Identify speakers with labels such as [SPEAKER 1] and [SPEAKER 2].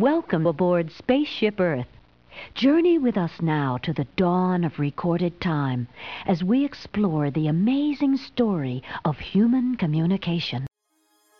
[SPEAKER 1] Welcome aboard Spaceship Earth. Journey with us now to the dawn of recorded time as we explore the amazing story of human communication.